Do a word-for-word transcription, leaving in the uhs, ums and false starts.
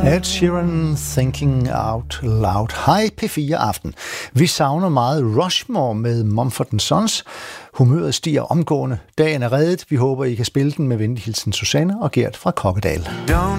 Ed Sheeran, Thinking Out Loud. Hej P fire Aften. Vi savner meget Rushmore med Mumford and Sons. Humøret stiger omgående. Dagen er reddet. Vi håber, I kan spille den med venlig hilsen Susanne og Gert fra Kokkedal. Don't